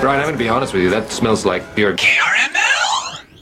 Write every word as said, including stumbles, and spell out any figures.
Brian, I'm going to be honest with you. That smells like pure K R M